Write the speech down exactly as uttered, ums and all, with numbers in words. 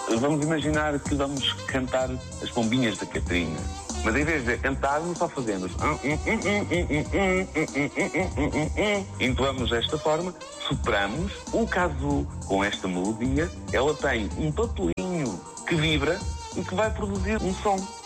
Vamos imaginar que vamos cantar as pombinhas da Catarina. Mas em vez de cantarmos, só fazemos. Entoamos desta forma, sopramos. O caso com esta melodia, ela tem um papelinho que vibra e que vai produzir um som.